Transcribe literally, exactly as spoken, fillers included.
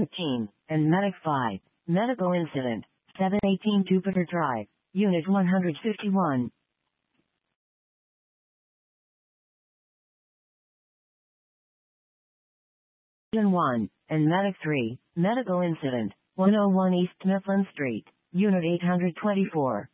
thirteen, and Medic five. Medical incident, seven eighteen Jupiter Drive, Unit one hundred fifty-one. one, and Medic three. Medical incident, one oh one East Mifflin Street, Unit eight hundred twenty-four.